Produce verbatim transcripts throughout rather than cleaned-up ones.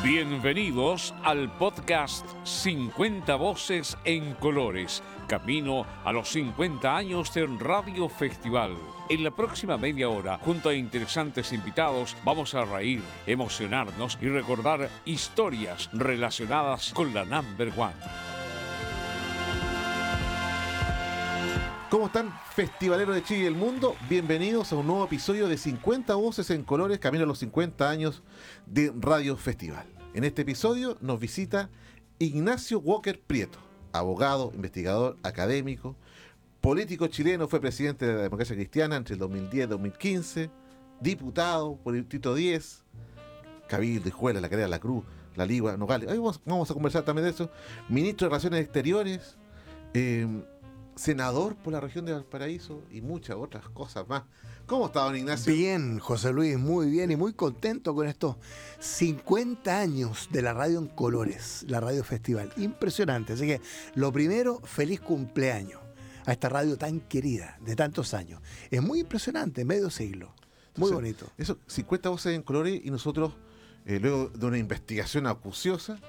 Bienvenidos al podcast cincuenta Voces en Colores, camino a los cincuenta años de Radio Festival. En la próxima media hora, junto a interesantes invitados, vamos a reír, emocionarnos y recordar historias relacionadas con la Number One. ¿Cómo están, festivaleros de Chile y el mundo? Bienvenidos a un nuevo episodio de cincuenta Voces en Colores, camino a los cincuenta años de Radio Festival. En este episodio nos visita Ignacio Walker Prieto, abogado, investigador, académico, político chileno, fue presidente de la Democracia Cristiana entre el dos mil diez y dos mil quince, diputado por el Distrito diez, Cabildo, Hijuela, La Calera, La Cruz, La Ligua, Nogales. Ahí vamos, vamos a conversar también de eso. Ministro de Relaciones Exteriores, eh, senador por la región de Valparaíso y muchas otras cosas más. ¿Cómo está, don Ignacio? Bien, José Luis, muy bien y muy contento con estos cincuenta años de la radio en colores, la Radio Festival. Impresionante. Así que, lo primero, feliz cumpleaños a esta radio tan querida de tantos años. Es muy impresionante, medio siglo. Muy Entonces, bonito. Eso, cincuenta voces en colores y nosotros, eh, luego de una investigación acuciosa,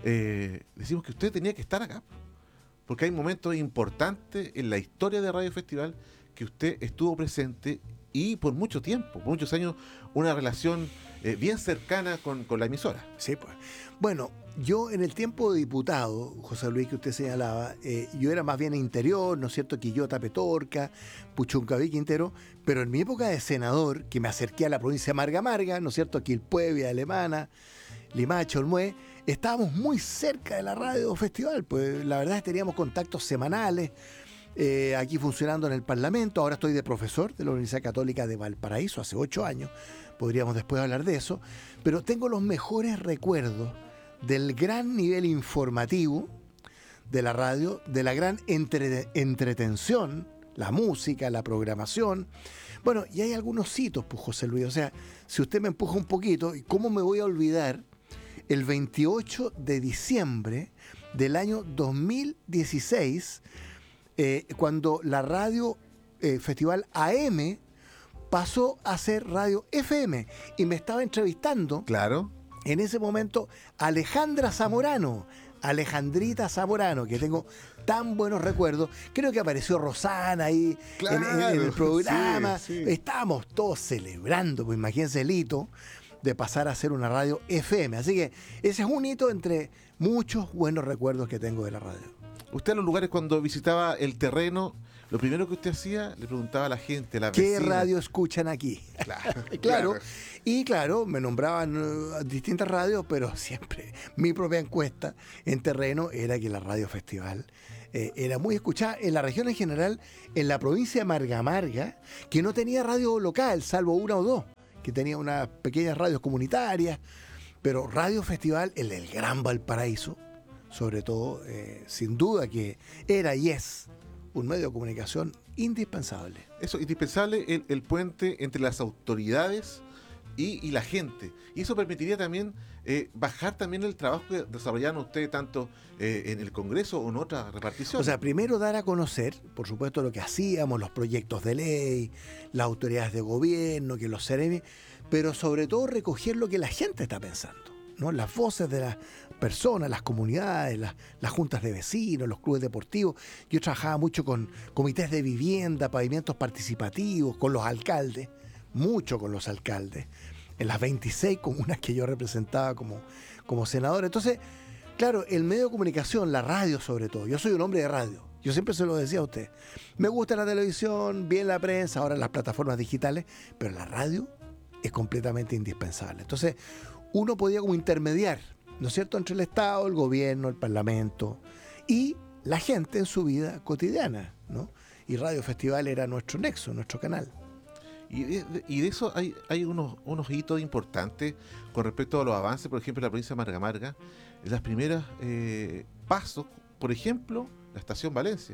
eh, decimos que usted tenía que estar acá. Porque hay momentos importantes en la historia de Radio Festival que usted estuvo presente y por mucho tiempo, por muchos años, una relación eh, bien cercana con, con la emisora. Sí, pues. Bueno, yo en el tiempo de diputado, José Luis, que usted señalaba, eh, yo era más bien interior, ¿no es cierto? Quillota, Petorca, Puchuncaví, Quintero, pero en mi época de senador, que me acerqué a la provincia de Marga Marga, ¿no es cierto? Quilpué, Alemana, Limache, Olmué, estábamos muy cerca de la Radio Festival, pues la verdad es que teníamos contactos semanales, eh, aquí funcionando en el Parlamento. Ahora estoy de profesor de la Universidad Católica de Valparaíso, hace ocho años, podríamos después hablar de eso, pero tengo los mejores recuerdos del gran nivel informativo de la radio, de la gran entre, entretención, la música, la programación. Bueno, y hay algunos hitos, pues, José Luis, o sea, si usted me empuja un poquito, ¿cómo me voy a olvidar el veintiocho de diciembre del año dos mil dieciséis, eh, cuando la radio eh, Festival A M pasó a ser radio F M? Y me estaba entrevistando, claro, en ese momento, Alejandra Zamorano, Alejandrita Zamorano, que tengo tan buenos recuerdos. Creo que apareció Rosana ahí, claro, en, en, en el programa. Sí, sí. Estábamos todos celebrando, pues imagínense el hito de pasar a ser una radio F M. Así que ese es un hito entre muchos buenos recuerdos que tengo de la radio. Usted, en los lugares, cuando visitaba el terreno, lo primero que usted hacía, le preguntaba a la gente, a la ¿qué vecina? radio escuchan aquí? Claro, claro. claro. Y claro, me nombraban uh, distintas radios, pero siempre mi propia encuesta en terreno era que la Radio Festival eh, era muy escuchada en la región en general, en la provincia de Marga Marga, que no tenía radio local, salvo una o dos, que tenía unas pequeñas radios comunitarias, pero Radio Festival, el del Gran Valparaíso, sobre todo, eh, sin duda que era y es un medio de comunicación indispensable. Eso, indispensable, el, el puente entre las autoridades y, y la gente. Y eso permitiría también eh, bajar también el trabajo que desarrollaron ustedes tanto eh, en el Congreso o en otras reparticiones. O sea, primero dar a conocer, por supuesto, lo que hacíamos, los proyectos de ley, las autoridades de gobierno, que los seremi, pero sobre todo recoger lo que la gente está pensando, ¿no? Las voces de las personas, las comunidades, las, las juntas de vecinos, los clubes deportivos. Yo trabajaba mucho con comités de vivienda, pavimentos participativos, con los alcaldes, mucho con los alcaldes, en las veintiséis comunas que yo representaba como, como senador. Entonces, claro, el medio de comunicación, la radio sobre todo, yo soy un hombre de radio, yo siempre se lo decía a usted, me gusta la televisión, bien la prensa, ahora las plataformas digitales, pero la radio es completamente indispensable. Entonces, uno podía como intermediar, ¿no es cierto?, entre el Estado, el gobierno, el Parlamento y la gente en su vida cotidiana, ¿no? Y Radio Festival era nuestro nexo, nuestro canal. Y de, y de eso hay, hay unos, unos hitos importantes con respecto a los avances, por ejemplo, en la provincia de Marga Marga, en las primeras eh, pasos, por ejemplo, la estación Valencia.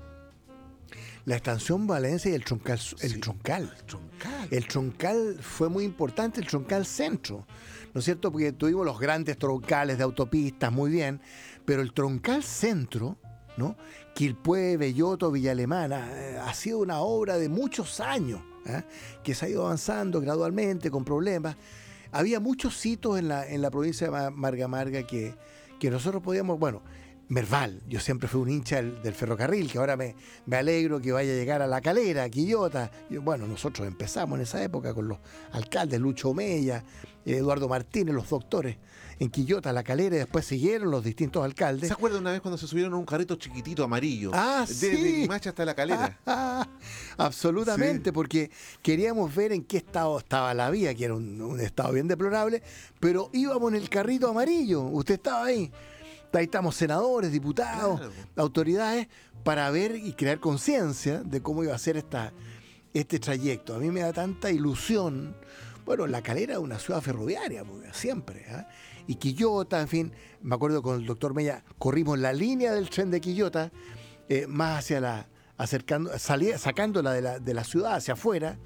La estación Valencia y el Troncal. El, sí, troncal. el Troncal. El Troncal fue muy importante, el Troncal Centro, ¿no es cierto? Porque tuvimos los grandes troncales de autopistas, muy bien, pero el Troncal Centro, ¿no? Quilpué, Belloto, Villa Alemana, eh, ha sido una obra de muchos años, ¿eh? que se ha ido avanzando gradualmente, con problemas. había muchos sitios en la, en la provincia de Marga Marga que, que nosotros podíamos, bueno, Merval, yo siempre fui un hincha del, del ferrocarril, que ahora me, me alegro que vaya a llegar a La Calera, a Quillota. Y, bueno, nosotros empezamos en esa época con los alcaldes, Lucho Mella, Eduardo Martínez, los doctores, en Quillota, La Calera, y después siguieron los distintos alcaldes. ¿Se acuerda una vez cuando se subieron a un carrito chiquitito amarillo? Ah, desde sí. Limache hasta La Calera. Ah, absolutamente, Sí. porque queríamos ver en qué estado estaba la vía, que era un, un estado bien deplorable, pero íbamos en el carrito amarillo, usted estaba ahí. Ahí estamos senadores, diputados, Claro. autoridades, para ver y crear conciencia de cómo iba a ser esta, este trayecto. A mí me da tanta ilusión. Bueno, La Calera es una ciudad ferroviaria, porque siempre. ¿eh? Y Quillota, en fin, me acuerdo con el doctor Mella, corrimos la línea del tren de Quillota, eh, más hacia la, acercando, salía, sacándola de la, de la ciudad hacia afuera,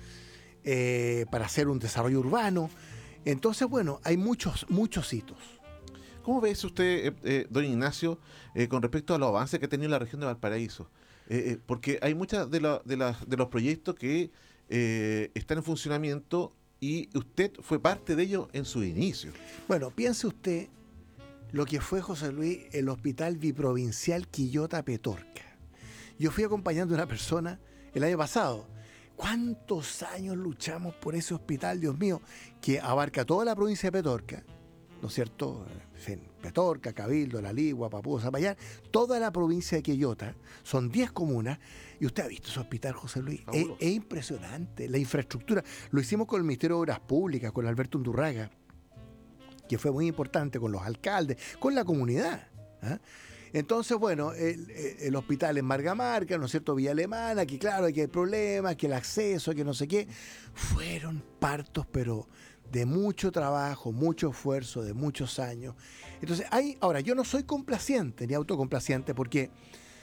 eh, para hacer un desarrollo urbano. Entonces, bueno, hay muchos, muchos hitos. ¿Cómo ve eso usted, eh, eh, don Ignacio, eh, con respecto a los avances que ha tenido la región de Valparaíso? Eh, eh, porque hay muchos de, la- de, la- de los proyectos que eh, están en funcionamiento y usted fue parte de ellos en su inicio. Bueno, piense usted lo que fue, José Luis, el Hospital Biprovincial Quillota Petorca. Yo fui acompañando a una persona el año pasado. ¿Cuántos años luchamos por ese hospital, Dios mío, que abarca toda la provincia de Petorca? ¿No es cierto? En fin, Petorca, Cabildo, La Ligua, Papúa, Zapallar, toda la provincia de Quillota, son diez comunas, y usted ha visto ese hospital, José Luis, es, Fabuloso. es impresionante, la infraestructura. Lo hicimos con el Ministerio de Obras Públicas, con Alberto Undurraga, que fue muy importante, con los alcaldes, con la comunidad. ¿ah? Entonces, bueno, el, el hospital en Marga Marga, ¿no es cierto? Villa Alemana, que claro, que hay problemas, que el acceso, que no sé qué. Fueron partos, pero de mucho trabajo, mucho esfuerzo, de muchos años. Entonces, hay, ahora, yo no soy complaciente ni autocomplaciente, porque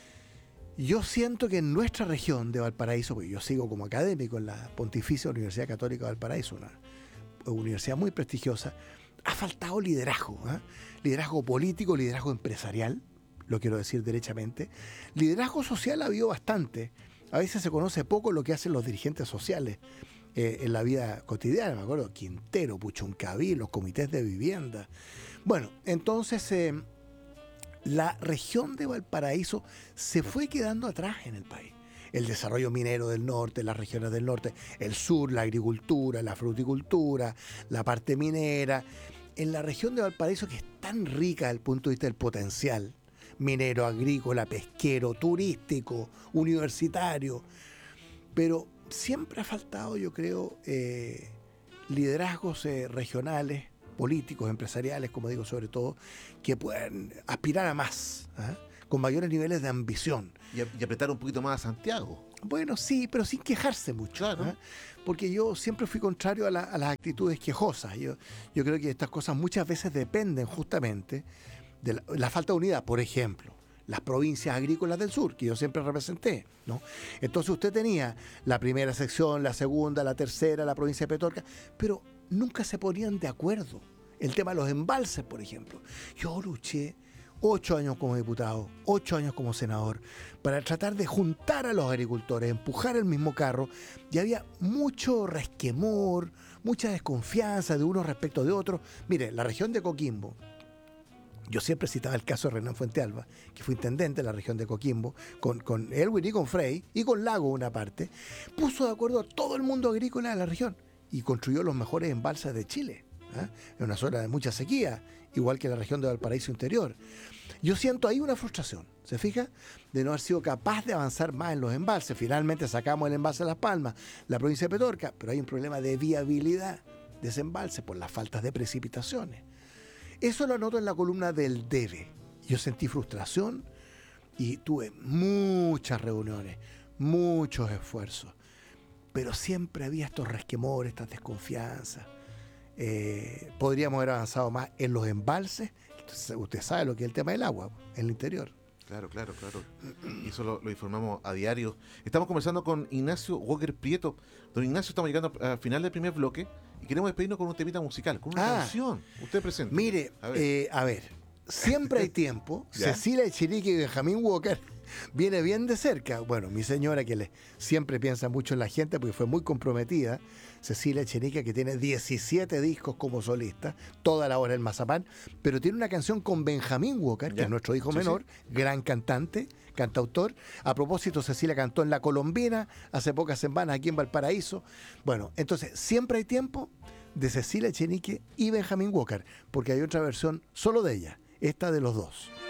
yo siento que en nuestra región de Valparaíso, porque yo sigo como académico en la Pontificia Universidad Católica de Valparaíso, una universidad muy prestigiosa, ha faltado liderazgo, ¿eh? Liderazgo político, liderazgo empresarial, lo quiero decir derechamente. Liderazgo social ha habido bastante. A veces se conoce poco lo que hacen los dirigentes sociales eh, en la vida cotidiana. Me acuerdo, Quintero, Puchuncaví, los comités de vivienda. Bueno, entonces eh, la región de Valparaíso se fue quedando atrás en el país. El desarrollo minero del norte, las regiones del norte, el sur, la agricultura, la fruticultura, la parte minera. En la región de Valparaíso, que es tan rica desde el punto de vista del potencial minero, agrícola, pesquero, turístico, universitario, pero siempre ha faltado, yo creo, eh, liderazgos eh, regionales, políticos, empresariales, como digo, sobre todo, que puedan aspirar a más, ¿eh? Con mayores niveles de ambición. Y, y apretar un poquito más a Santiago. Bueno, sí, pero sin quejarse mucho. Claro. ¿eh? Porque yo siempre fui contrario a, la, a las actitudes quejosas. Yo, yo creo que estas cosas muchas veces dependen justamente de la, la falta de unidad. Por ejemplo, las provincias agrícolas del sur, que yo siempre representé, ¿no? Entonces usted tenía la primera sección, la segunda, la tercera, la provincia de Petorca, pero nunca se ponían de acuerdo. El tema de los embalses, por ejemplo. Yo luché ocho años como diputado, ocho años como senador, para tratar de juntar a los agricultores, empujar el mismo carro, y había mucho resquemor, mucha desconfianza de unos respecto de otros. Mire, la región de Coquimbo, yo siempre citaba el caso de Renán Fuentealba, que fue intendente de la región de Coquimbo, con, con Elwin y con Frey, y con Lago una parte, puso de acuerdo a todo el mundo agrícola de la región, y construyó los mejores embalses de Chile, ¿eh? En una zona de mucha sequía, igual que la región de Valparaíso Interior. Yo siento ahí una frustración, ¿se fija? De no haber sido capaz de avanzar más en los embalses. Finalmente sacamos el embalse de Las Palmas, la provincia de Petorca, pero hay un problema de viabilidad de ese embalse por las faltas de precipitaciones. Eso lo anoto en la columna del debe. Yo sentí frustración y tuve muchas reuniones, muchos esfuerzos, pero siempre había estos resquemores, estas desconfianzas. Eh, podríamos haber avanzado más en los embalses. Usted sabe lo que es el tema del agua en el interior. Claro, claro, claro. Y eso lo, lo informamos a diario. Estamos conversando con Ignacio Walker Prieto. Don Ignacio, estamos llegando al final del primer bloque y queremos despedirnos con un temita musical, con una Ah. canción. Usted presenta. Mire, A ver. eh, a ver, siempre hay tiempo. ¿Ya? Cecilia Echenique y Benjamín Walker viene bien de cerca. Bueno, mi señora, que le, siempre piensa mucho en la gente porque fue muy comprometida, Cecilia Echenique, que tiene diecisiete discos como solista, toda la hora en Mazapán, pero tiene una canción con Benjamín Walker, que ¿Ya? es nuestro hijo Sí, menor, sí. gran cantante, cantautor. A propósito, Cecilia cantó en La Colombina hace pocas semanas aquí en Valparaíso. Bueno, entonces siempre hay tiempo de Cecilia Echenique y Benjamín Walker, porque hay otra versión solo de ella, esta de los dos.